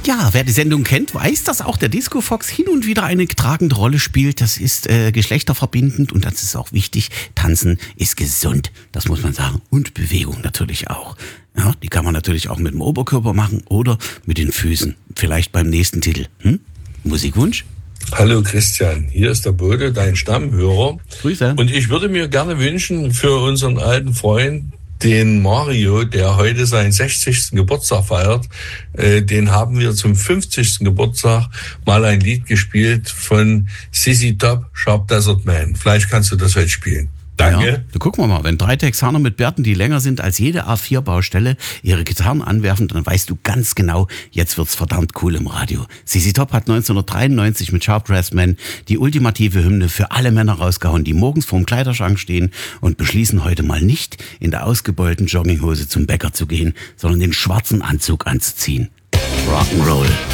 Ja, wer die Sendung kennt, weiß, dass auch der Disco Fox hin und wieder eine tragende Rolle spielt. Das ist geschlechterverbindend und das ist auch wichtig. Tanzen ist gesund, das muss man sagen. Und Bewegung natürlich auch. Ja, die kann man natürlich auch mit dem Oberkörper machen oder mit den Füßen. Vielleicht beim nächsten Titel. Musikwunsch? Hallo Christian, hier ist der Bode, dein Stammhörer. Grüße. Und ich würde mir gerne wünschen für unseren alten Freund, den Mario, der heute seinen 60. Geburtstag feiert, den haben wir zum 50. Geburtstag mal ein Lied gespielt von ZZ Top, Sharp Desert Man. Vielleicht kannst du das heute spielen. Danke. Ja, du gucken wir mal, wenn 3 Texaner mit Bärten, die länger sind als jede A4-Baustelle, ihre Gitarren anwerfen, dann weißt du ganz genau, jetzt wird's verdammt cool im Radio. ZZ Top hat 1993 mit Sharp Dressed Man die ultimative Hymne für alle Männer rausgehauen, die morgens vorm Kleiderschrank stehen und beschließen heute mal nicht in der ausgebeulten Jogginghose zum Bäcker zu gehen, sondern den schwarzen Anzug anzuziehen. Rock'n'Roll.